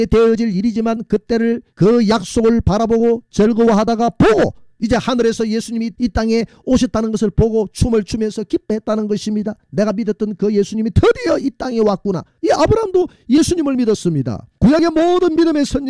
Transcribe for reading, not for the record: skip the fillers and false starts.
되어질 일이지만 그때를 그 약속을 바라보고 즐거워하다가 보고 이제 하늘에서 예수님이 이 땅에 오셨다는 것을 보고 춤을 추면서 기뻐했다는 것입니다. 내가 믿었던 그 예수님이 드디어 이 땅에 왔구나. 이 아브라함도 예수님을 믿었습니다. 구약의 모든 믿음의 선진